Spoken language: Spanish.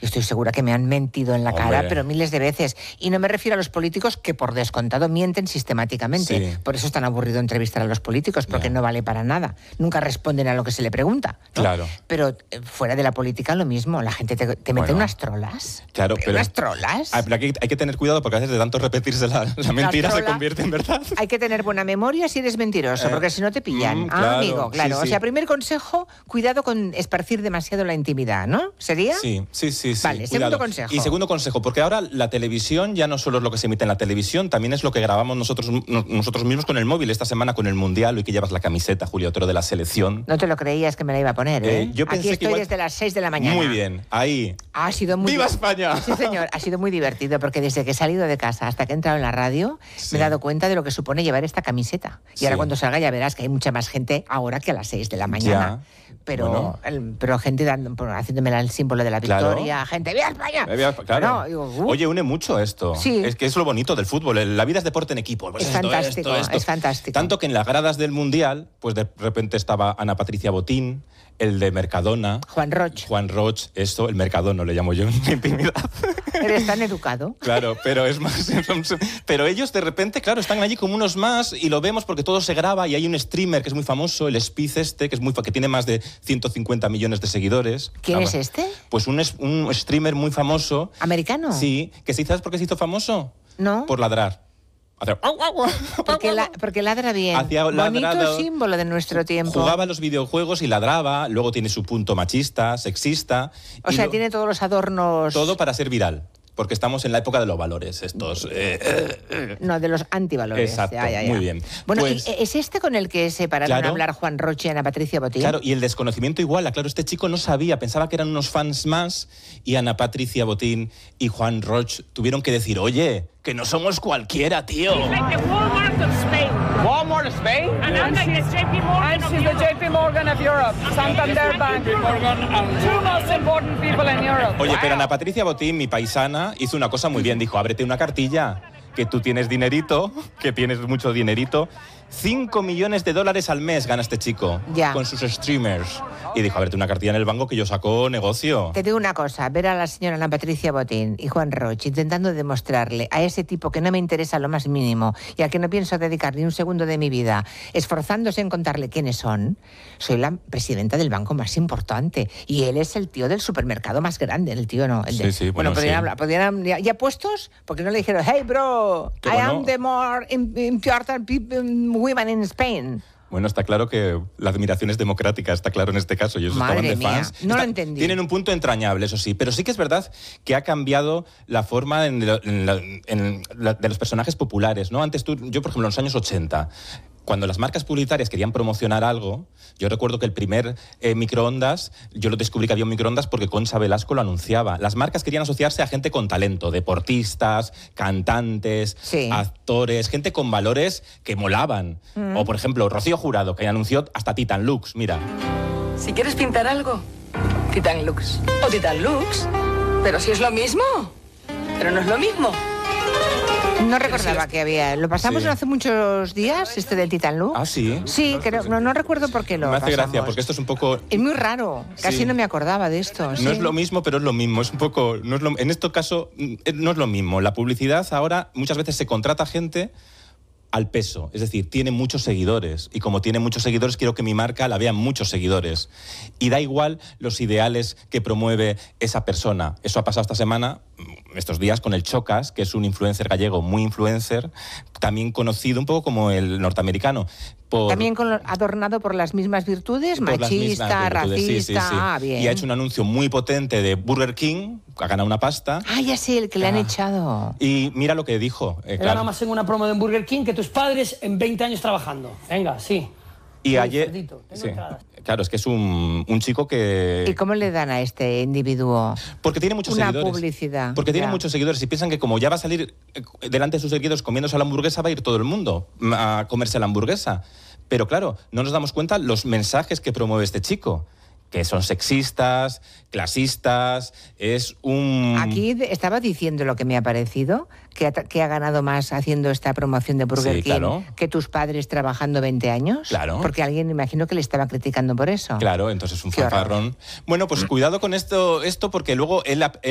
Yo estoy segura que me han mentido en la cara, pero miles de veces. Y no me refiero a los políticos que por descontado mienten sistemáticamente. Sí. Por eso es tan aburrido entrevistar a los políticos, porque no vale para nada. Nunca responden a lo que se le pregunta, ¿no? Claro. Pero fuera de la política lo mismo. La gente te mete unas trolas. Claro, pero unas trolas. Pero aquí hay que tener cuidado porque a veces de tanto repetirse la mentira se convierte en verdad. Hay que tener buena memoria si eres mentiroso, porque si no te pillan. Claro, amigo, claro. Sí. O sea, primer consejo, cuidado con esparcir demasiado la intimidad, ¿no? ¿Sería? Sí. Vale, segundo consejo. Y segundo consejo, porque ahora la televisión ya no solo es lo que se emite en la televisión, también es lo que grabamos nosotros mismos con el móvil. Esta semana con el Mundial, hoy que llevas la camiseta, Julia Otero, de la selección. No te lo creías que me la iba a poner, ¿eh? Yo pensé Aquí estoy que igual... desde las 6 de la mañana. Muy bien, ahí. Ha sido muy ¡Viva España! Sí, señor, ha sido muy divertido porque desde que he salido de casa hasta que he entrado en la radio me he dado cuenta de lo que supone llevar esta camiseta. Y ahora cuando salga ya verás que hay mucha más gente ahora que a las 6 de la mañana. Pero gente haciéndome el símbolo de la victoria, gente, ¡viva España! Claro. Oye, une mucho esto. Sí. Es que es lo bonito del fútbol. La vida es deporte en equipo. Pues es fantástico, es fantástico. Tanto que en las gradas del Mundial, pues de repente estaba Ana Patricia Botín, el de Mercadona. Juan Roch, el Mercadono le llamo yo en mi intimidad. Eres tan educado. Claro, pero es más... Pero ellos de repente, claro, están allí como unos más y lo vemos porque todo se graba y hay un streamer que es muy famoso, el Spiz que tiene más de 150 millones de seguidores. ¿Quién es este? Pues un streamer muy famoso. ¿Americano? Sí. ¿Sabes por qué se hizo famoso? No. Por ladrar. Porque ladra bien. Bonito símbolo de nuestro tiempo. Jugaba a los videojuegos y ladraba. Luego tiene su punto machista, sexista. O sea, tiene todos los adornos... Todo para ser viral. Porque estamos en la época de los valores, estos... No, de los antivalores. Exacto, muy bien. Bueno, pues, ¿es este con el que se pararon a hablar Juan Roch y Ana Patricia Botín? Claro, y el desconocimiento igual. Claro, este chico no sabía, pensaba que eran unos fans más y Ana Patricia Botín y Juan Roch tuvieron que decir, oye, que no somos cualquiera, tío. Walmart of Spain? And I'm like the JP Morgan of Europe. And she's the JP Morgan of Europe. Santander Bank. Two most important people in Europe. Oye, pero Ana Patricia Botín, mi paisana, hizo una cosa muy bien. Dijo, ábrete una cartilla, que tú tienes dinerito, que tienes mucho dinerito. 5 millones de dólares al mes gana este chico con sus streamers. Y dijo, ábrete una cartilla en el banco que yo saco negocio. Te digo una cosa, ver a la señora Ana Patricia Botín y Juan Roch intentando demostrarle a ese tipo que no me interesa lo más mínimo y al que no pienso dedicar ni un segundo de mi vida, esforzándose en contarle quiénes son, soy la presidenta del banco más importante y él es el tío del supermercado más grande, el tío no. El de, bueno, podrían hablar, ya puestos, porque no le dijeron, hey bro, I am the more important women in Spain. Bueno, está claro que la admiración es democrática, está claro en este caso. Ellos estaban de fans. No lo entendí. Tienen un punto entrañable, eso sí. Pero sí que es verdad que ha cambiado la forma de los personajes populares, ¿no? Antes yo, por ejemplo, en los años 80... Cuando las marcas publicitarias querían promocionar algo, yo recuerdo que el primer microondas, yo lo descubrí que había un microondas porque Concha Velasco lo anunciaba. Las marcas querían asociarse a gente con talento, deportistas, cantantes, actores, gente con valores que molaban. O, por ejemplo, Rocío Jurado, que anunció hasta Titan Lux, mira. Si quieres pintar algo, Titan Lux. O Titan Lux. Pero si es lo mismo. Pero no es lo mismo. No recordaba que había. ¿Lo pasamos hace muchos días, este del Titan Lux? Ah, sí. Sí, creo, no recuerdo por qué lo pasamos. Me hace gracia, porque esto es un poco... Es muy raro. Casi no me acordaba de esto. No es lo mismo, pero es lo mismo. Es un poco... en este caso, no es lo mismo. La publicidad ahora muchas veces se contrata gente al peso, es decir, tiene muchos seguidores y como tiene muchos seguidores quiero que mi marca la vean muchos seguidores y da igual los ideales que promueve esa persona. Eso ha pasado esta semana, estos días, con el Chocas, que es un influencer gallego muy influencer, también conocido un poco como el norteamericano. También adornado por las mismas virtudes, machista, racista. Sí. Bien. Y ha hecho un anuncio muy potente de Burger King, ha ganado una pasta. Ah, ya sé, el que le han echado. Y mira lo que dijo. Nada más en una promo de Burger King que tus padres en 20 años trabajando. Venga, sí. Y ayer... Claro, es que es un chico que... ¿Y cómo le dan a este individuo? Porque tiene muchos seguidores. Una publicidad. Porque tiene muchos seguidores y piensan que como ya va a salir delante de sus seguidores comiéndose la hamburguesa, va a ir todo el mundo a comerse la hamburguesa. Pero claro, no nos damos cuenta los mensajes que promueve este chico, que son sexistas, clasistas, es un... Aquí estaba diciendo lo que me ha parecido, que ha ganado más haciendo esta promoción de Burger King que tus padres trabajando 20 años. Claro. Porque alguien, imagino, que le estaba criticando por eso. Claro, entonces es un fanfarrón. Bueno, pues cuidado con esto porque luego él